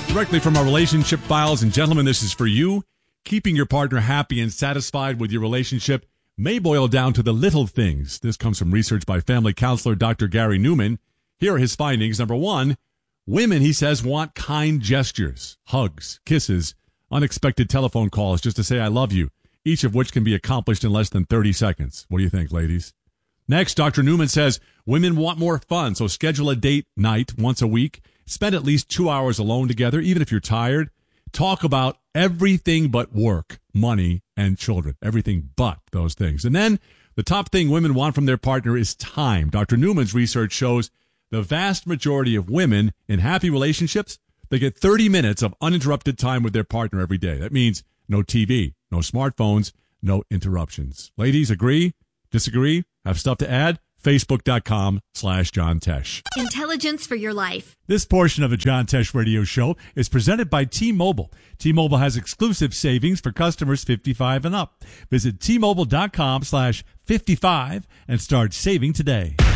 Directly from our relationship files, and gentlemen, this is for you. Keeping your partner happy and satisfied with your relationship may boil down to the little things. This comes from research by family counselor Dr. Gary Newman. Here are his findings. Number one, women, he says, want kind gestures, hugs, kisses, unexpected telephone calls just to say I love you, each of which can be accomplished in less than 30 seconds. What do you think, ladies? Next, Dr. Newman says women want more fun, so schedule a date night once a week. Spend at least 2 hours alone together, even if you're tired. Talk about everything but work, money, and children. Everything but those things. And then the top thing women want from their partner is time. Dr. Newman's research shows the vast majority of women in happy relationships, they get 30 minutes of uninterrupted time with their partner every day. That means no TV, no smartphones, no interruptions. Ladies, agree? Disagree? Have stuff to add? Facebook.com/John Tesh. Intelligence for your life. This portion of the John Tesh Radio Show is presented by T-Mobile. T-Mobile has exclusive savings for customers 55 and up. Visit T-Mobile.com/55 and start saving today.